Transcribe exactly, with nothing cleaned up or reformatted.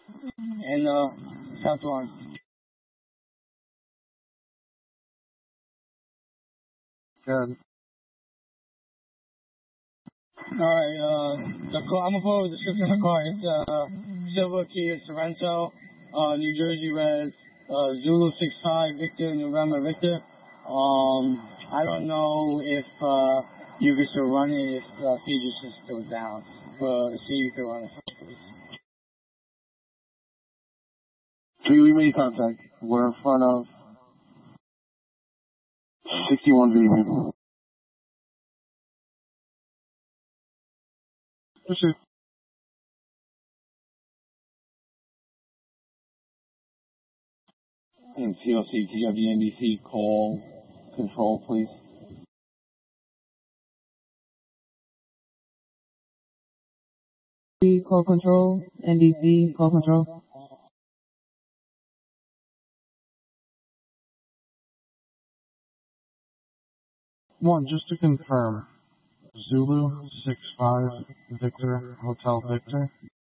and uh, South Lawn. Good. Alright, uh, the car, I'm gonna put a description of the car. It's a uh, silver Kia Sorento, uh, New Jersey red, uh, Zulu six five, Victor, November, Victor. Um, I don't know if, uh, you can still run it if, uh, Cages is still down. But see if you can run it first, please. Three, we made contact. We're in front of sixty-one Vivian. Proceed. And T L C, T W N B C, call control, please. Call control, N B C, call control. One, just to confirm, Zulu six five Victor, Hotel Victor.